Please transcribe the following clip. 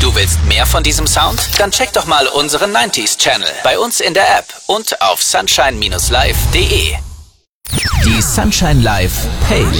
Du willst mehr von diesem Sound? Dann check doch mal unseren 90s Channel bei uns in der App und auf sunshine-live.de. Die Sunshine Live Playlist.